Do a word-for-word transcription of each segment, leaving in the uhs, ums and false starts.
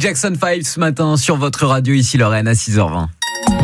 Jackson five ce matin sur votre radio, ici Lorraine à six heures vingt.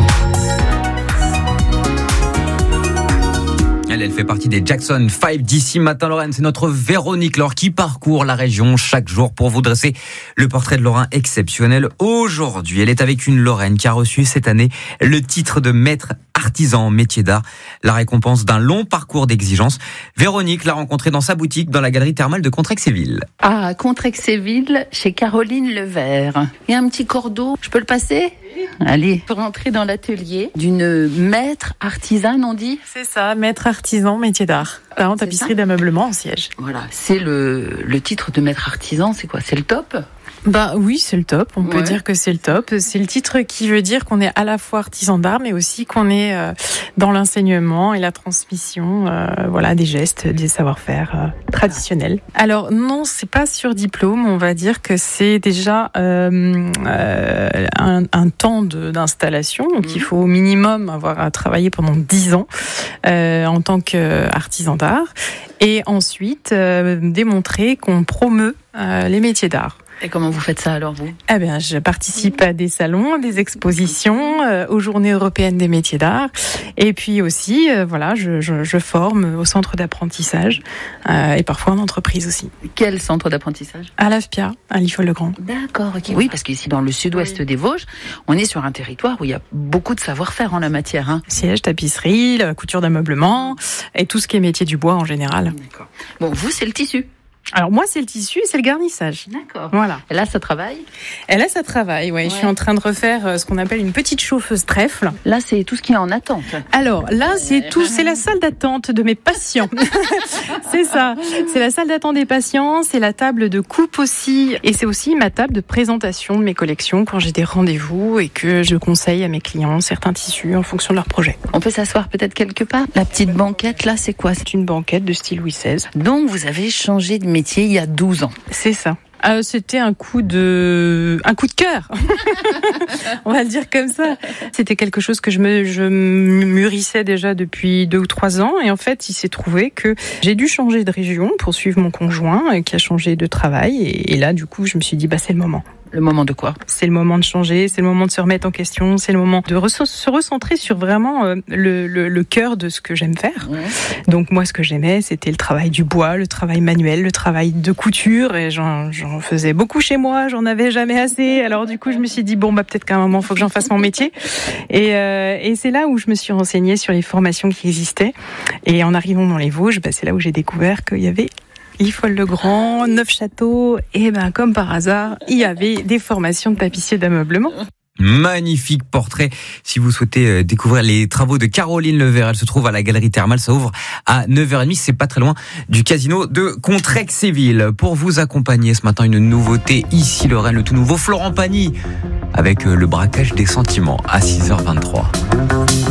Elle, elle fait partie des Jackson five d'ici matin Lorraine. C'est notre Véronique Laure qui parcourt la région chaque jour pour vous dresser le portrait de Lorrain exceptionnel. Aujourd'hui, elle est avec une Lorraine qui a reçu cette année le titre de maître artisan en métier d'art, la récompense d'un long parcours d'exigence. Véronique l'a rencontrée dans sa boutique dans la galerie thermale de Contrexéville. Ah, Contrexéville, chez Caroline Levert. Il y a un petit cordeau, je peux le passer ? Allez, pour rentrer dans l'atelier d'une maître artisane, on dit ? C'est ça, maître artisan, métier d'art. Là, en tapisserie d'ameublement en siège. Voilà, c'est le, le titre de maître artisan, c'est quoi ? C'est le top ? Bah oui, c'est le top. On peut Ouais. dire que c'est le top. C'est le titre qui veut dire qu'on est à la fois artisan d'art, mais aussi qu'on est euh, dans l'enseignement et la transmission, euh, voilà, des gestes, des savoir-faire euh, traditionnels. Alors non, c'est pas sur diplôme. On va dire que c'est déjà euh, euh, un, un temps de, d'installation. Donc mmh. il faut au minimum avoir travaillé pendant dix ans euh, en tant qu'artisan d'art, et ensuite euh, démontrer qu'on promeut euh, les métiers d'art. Et comment vous faites ça alors, vous ? Eh bien, je participe à des salons, des expositions, euh, aux Journées européennes des métiers d'art, et puis aussi, euh, voilà, je, je, je forme au centre d'apprentissage euh, et parfois en entreprise aussi. Quel centre d'apprentissage ? À l'A F P I A, à Liffol-le-Grand. D'accord, ok. Oui, parce qu'ici, dans le sud-ouest oui. des Vosges, on est sur un territoire où il y a beaucoup de savoir-faire en la matière. Hein. Siège, tapisserie, la couture d'ameublement et tout ce qui est métier du bois en général. D'accord. Bon, vous, c'est le tissu. Alors moi, c'est le tissu et c'est le garnissage. D'accord. Voilà. Et là, ça travaille ? Et là, ça travaille, ouais. ouais. Je suis en train de refaire ce qu'on appelle une petite chauffeuse trèfle. Là, c'est tout ce qui est en attente. Alors là, c'est tout, c'est la salle d'attente de mes patients. C'est ça. C'est la salle d'attente des patients, c'est la table de coupe aussi, et c'est aussi ma table de présentation de mes collections quand j'ai des rendez-vous et que je conseille à mes clients certains tissus en fonction de leur projet. On peut s'asseoir peut-être quelque part. La petite banquette, là, c'est quoi ? C'est une banquette de style Louis seize. Donc, vous avez changé de métier il y a douze ans. C'est ça. Euh, c'était un coup de, un coup de cœur. On va le dire comme ça. C'était quelque chose que je me, je mûrissais déjà depuis deux ou trois ans. Et en fait, il s'est trouvé que j'ai dû changer de région pour suivre mon conjoint qui a changé de travail. Et, et là, du coup, je me suis dit, bah, c'est le moment. Le moment de quoi ? C'est le moment de changer, c'est le moment de se remettre en question, c'est le moment de re- se recentrer sur vraiment euh, le, le, le cœur de ce que j'aime faire. Ouais. Donc moi, ce que j'aimais, c'était le travail du bois, le travail manuel, le travail de couture, et j'en, j'en faisais beaucoup chez moi, j'en avais jamais assez. Alors du coup, je me suis dit, bon, bah peut-être qu'à un moment, il faut que j'en fasse mon métier. Et, euh, et c'est là où je me suis renseignée sur les formations qui existaient. Et en arrivant dans les Vosges, bah, c'est là où j'ai découvert qu'il y avait Liffol-le-Grand, Neufchâteau, et ben comme par hasard, il y avait des formations de tapissier d'ameublement. Magnifique portrait. Si vous souhaitez découvrir les travaux de Caroline Levert, elle se trouve à la galerie thermale, ça ouvre à neuf heures trente, c'est pas très loin du casino de Contrexéville. Pour vous accompagner ce matin, une nouveauté ici Lorraine, le tout nouveau Florent Pagny avec le braquage des sentiments à six heures vingt-trois.